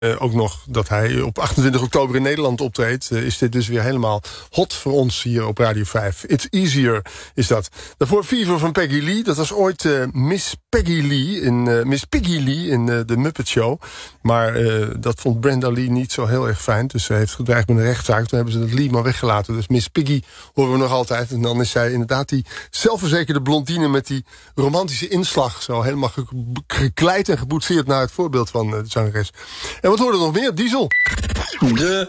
Ook nog dat hij op 28 oktober in Nederland optreedt. Is dit dus weer helemaal hot voor ons hier op Radio 5. It's Easier is dat. Daarvoor Fever van Peggy Lee. Dat was ooit Miss Piggy Lee in The Muppet Show. Maar dat vond Brenda Lee niet zo heel erg fijn. Dus ze heeft gedreigd met een rechtszaak. Toen hebben ze dat Lee maar weggelaten. Dus Miss Piggy horen we nog altijd. En dan is zij inderdaad die zelfverzekerde blondine met die romantische inslag. Zo helemaal gekleid en geboetseerd naar het voorbeeld van de zangeres. En wat hoorde er nog meer? Diesel. De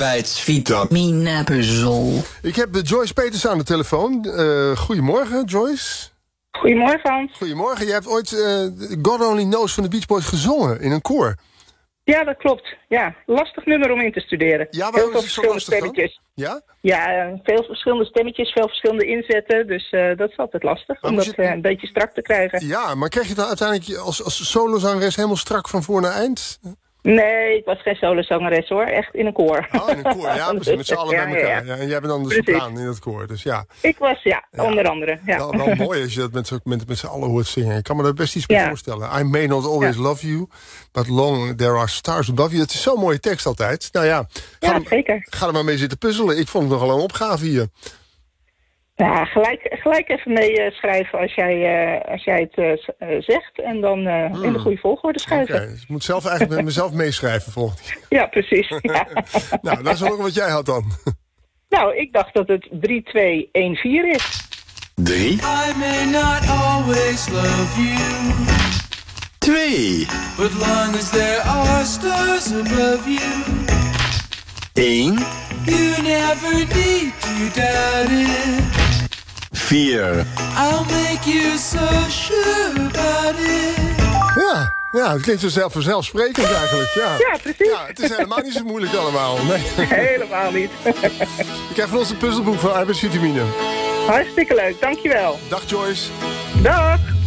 arbeidsvitamine-puzzel. Ik heb Joyce Peters aan de telefoon. Goedemorgen, Joyce. Goedemorgen, Hans. Goedemorgen. Jij hebt ooit God Only Knows van de Beach Boys gezongen in een koor. Ja, dat klopt. Ja, lastig nummer om in te studeren. Ja, heel veel verschillende stemmetjes. Ja? Ja, veel verschillende stemmetjes, veel verschillende inzetten. Dus dat is altijd lastig, om dat een beetje strak te krijgen. Ja, maar kreeg je dan uiteindelijk als solozangeres helemaal strak van voor naar eind? Nee, ik was geen solozangeres hoor. Echt in een koor. Oh, in een koor, ja, precies. Met z'n allen bij elkaar. Ja, en jij bent dan de sopraan in het koor, dus ja. Ik was, onder andere. Ja. Wel mooi als je dat met z'n allen hoort zingen. Ik kan me daar best iets bij voorstellen. I may not always love you, but long there are stars above you. Het is zo'n mooie tekst altijd. Nou ja, zeker. Ga er maar mee zitten puzzelen. Ik vond het nogal een opgave hier. Ja, gelijk even mee schrijven als jij het zegt. En dan in de goede volgorde schrijven. Okay. Dus ik moet zelf eigenlijk met mezelf meeschrijven volgende keer. Ja, precies. Ja. Nou, laat eens horen wat jij had dan. Nou, ik dacht dat het 3-2-1-4 is. 3. I may not always love you. 2. But long as there are stars above you. 1. You never need to doubt it. 4. I'll make you so sure about it. Ja, het klinkt zo vanzelfsprekend eigenlijk. Ja, precies. Ja, het is helemaal niet zo moeilijk allemaal. Nee. Helemaal niet. Ik krijg van ons een puzzelboek van arbeidsvitamine. Hartstikke leuk, dankjewel. Dag Joyce. Dag.